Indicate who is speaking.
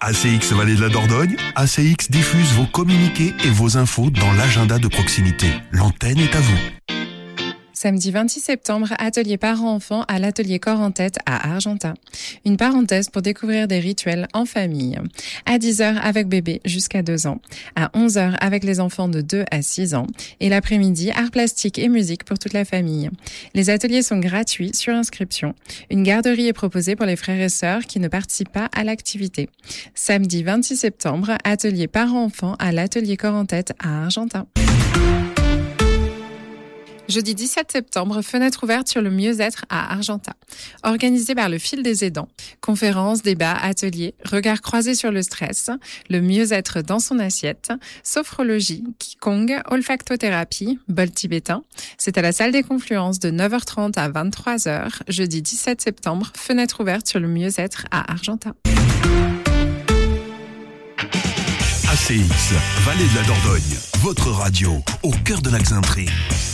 Speaker 1: ACX Vallée de la Dordogne, ACX diffuse vos communiqués et vos infos dans l'agenda de proximité. L'antenne est à vous.
Speaker 2: Samedi 26 septembre, atelier parents-enfants à l'atelier Corps en Tête à Argentat. Une parenthèse pour découvrir des rituels en famille. À 10h avec bébé jusqu'à 2 ans. À 11h avec les enfants de 2 à 6 ans. Et l'après-midi, art plastique et musique pour toute la famille. Les ateliers sont gratuits sur inscription. Une garderie est proposée pour les frères et sœurs qui ne participent pas à l'activité. Samedi 26 septembre, atelier parents-enfants à l'atelier Corps en Tête à Argentat. Jeudi 17 septembre, fenêtre ouverte sur le mieux-être à Argentat. Organisé par le Fil des aidants. Conférences, débats, ateliers, regards croisés sur le stress, le mieux-être dans son assiette, sophrologie, Qigong, olfactothérapie, bol tibétain. C'est à la salle des Confluences de 9h30 à 23h, jeudi 17 septembre, fenêtre ouverte sur le mieux-être à Argentat.
Speaker 1: ACX, Vallée de la Dordogne, votre radio, au cœur de la Xaintrée.